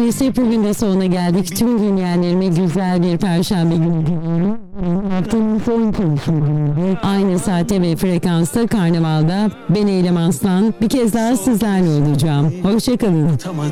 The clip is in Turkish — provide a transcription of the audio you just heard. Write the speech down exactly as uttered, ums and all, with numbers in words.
Maalesef bugün de sonuna geldik. Tüm dinleyenlerime güzel bir perşembe günü diliyorum. Haftanın son konuşmalarında aynı saatte ve frekansta Karnaval'da ben Eylem Aslan bir kez daha sizlerle olacağım. Hoşçakalın.